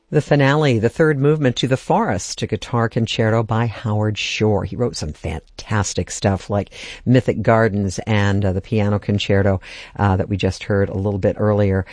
The finale, the third movement to The Forest, a guitar concerto by Howard Shore. He wrote some fantastic stuff like Mythic Gardens and the piano concerto that we just heard a little bit earlier.